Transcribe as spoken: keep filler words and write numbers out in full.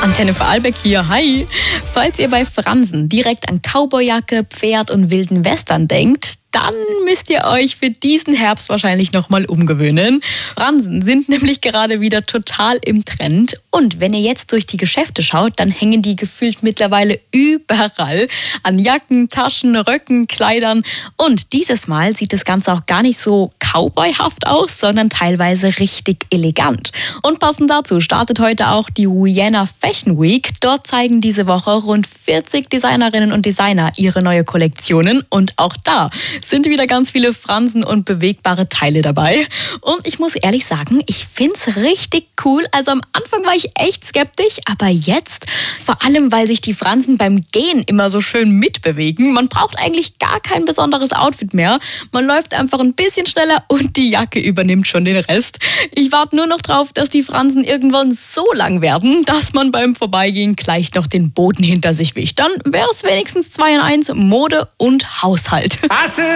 Antenne Vorarlberg hier, hi! Falls ihr bei Fransen direkt an Cowboyjacke, Pferd und wilden Western denkt, dann müsst ihr euch für diesen Herbst wahrscheinlich nochmal umgewöhnen. Fransen sind nämlich gerade wieder total im Trend. Und wenn ihr jetzt durch die Geschäfte schaut, dann hängen die gefühlt mittlerweile überall. An Jacken, Taschen, Röcken, Kleidern. Und dieses Mal sieht das Ganze auch gar nicht so cowboyhaft aus, sondern teilweise richtig elegant. Und passend dazu startet heute auch die Vienna Fashion Week. Dort zeigen diese Woche rund vierzig Designerinnen und Designer ihre neue Kollektionen. Und auch da sind wieder ganz viele Fransen und bewegbare Teile dabei. Und ich muss ehrlich sagen, ich find's richtig cool. Also am Anfang war ich echt skeptisch, aber jetzt, vor allem weil sich die Fransen beim Gehen immer so schön mitbewegen. Man braucht eigentlich gar kein besonderes Outfit mehr. Man läuft einfach ein bisschen schneller und die Jacke übernimmt schon den Rest. Ich warte nur noch drauf, dass die Fransen irgendwann so lang werden, dass man beim Vorbeigehen gleich noch den Boden hinter sich wischt. Dann wäre es wenigstens zwei in eins, Mode und Haushalt.